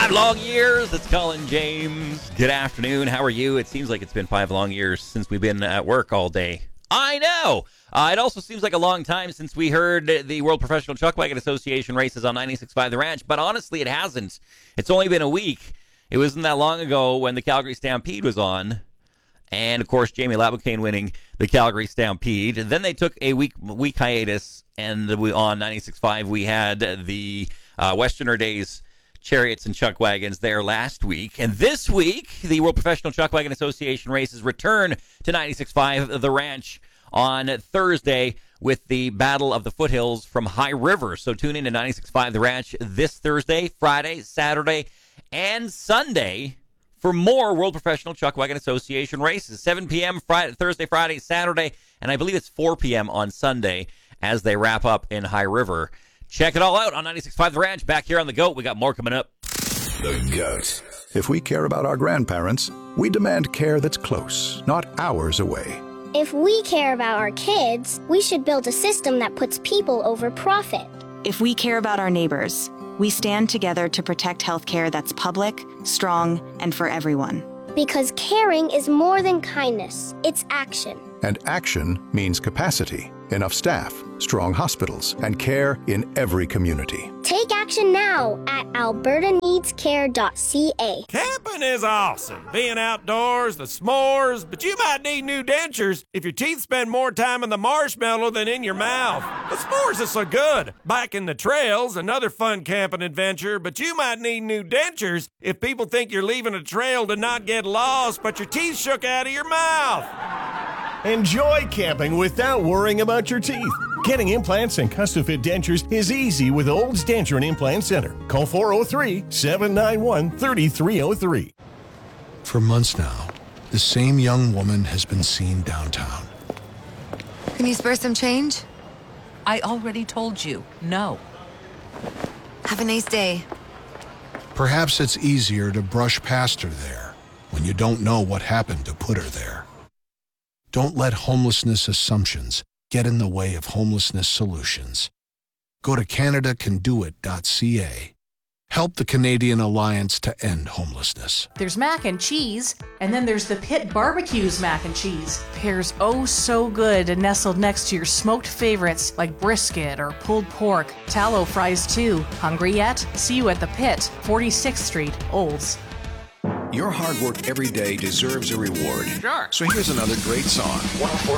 5 long years. It's Colin James. Good afternoon. How are you? It seems like it's been 5 long years since we've been at work all day. I know. It also seems like a long time since we heard the World Professional Chuckwagon Association races on 96.5 The Ranch, but honestly, it hasn't. It's only been a week. It wasn't that long ago when the Calgary Stampede was on. And, of course, Jamie Laboucaine winning the Calgary Stampede. Then they took a week hiatus, and on 96.5 we had the Westerner Days Chariots and Chuckwagons there last week. And this week, the World Professional Chuckwagon Association races return to 96.5 The Ranch on Thursday with the Battle of the Foothills from High River. So tune in to 96.5 The Ranch this Thursday, Friday, Saturday, and Sunday for more World Professional Chuckwagon Association races. 7 p.m. Thursday, Friday, Saturday, and I believe it's 4 p.m. on Sunday as they wrap up in High River. Check it all out on 96.5 The Ranch. Back here on The GOAT, we got more coming up. The GOAT. If we care about our grandparents, we demand care that's close, not hours away. If we care about our kids, we should build a system that puts people over profit. If we care about our neighbors, we stand together to protect healthcare that's public, strong, and for everyone. Because caring is more than kindness, it's action. And action means capacity, enough staff, strong hospitals, and care in every community. Take action now at albertaneedscare.ca. Camping is awesome. Being outdoors, the s'mores, but you might need new dentures if your teeth spend more time in the marshmallow than in your mouth. The s'mores are so good. Biking the trails, another fun camping adventure, but you might need new dentures if people think you're leaving a trail to not get lost, but your teeth shook out of your mouth. Enjoy camping without worrying about your teeth. Getting implants and custom-fit dentures is easy with Olds Denture and Implant Center. Call 403-791-3303. For months now, the same young woman has been seen downtown. Can you spare some change? I already told you, no. Have a nice day. Perhaps it's easier to brush past her there when you don't know what happened to put her there. Don't let homelessness assumptions get in the way of homelessness solutions. Go to CanadaCanDoIt.ca. Help the Canadian Alliance to end homelessness. There's mac and cheese, and then there's the Pit Barbecues mac and cheese. Pairs oh so good and nestled next to your smoked favorites like brisket or pulled pork. Tallow fries too. Hungry yet? See you at the Pit, 46th Street, Olds. Your hard work every day deserves a reward. Sure. So here's another great song.